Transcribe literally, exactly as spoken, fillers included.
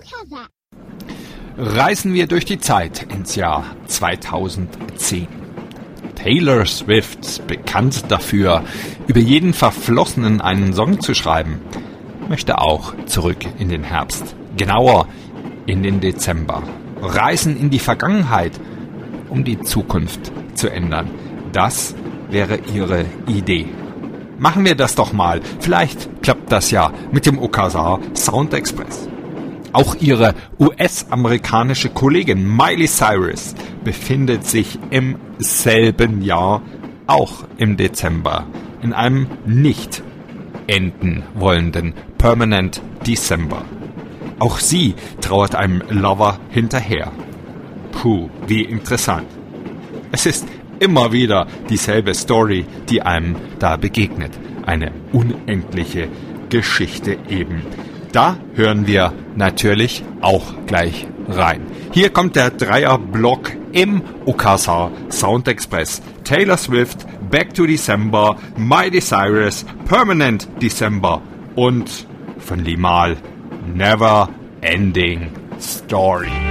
Reisen wir durch die Zeit ins Jahr zweitausendzehn. Taylor Swift, bekannt dafür, über jeden Verflossenen einen Song zu schreiben, möchte auch zurück in den Herbst, genauer in den Dezember. Reisen in die Vergangenheit, um die Zukunft zu ändern. Das wäre ihre Idee. Machen wir das doch mal. Vielleicht klappt das ja mit dem O K S A Sound Express. Auch ihre U S-amerikanische Kollegin Miley Cyrus befindet sich im selben Jahr, auch im Dezember, in einem nicht enden wollenden Permanent December. Auch sie trauert einem Lover hinterher. Puh, wie interessant. Es ist immer wieder dieselbe Story, die einem da begegnet. Eine unendliche Geschichte eben. Da hören wir natürlich auch gleich rein. Hier kommt der Dreierblock im O K S A Sound Express. Taylor Swift, Back to December, Miley Cyrus, Permanent December und von Limahl, Never Ending Story.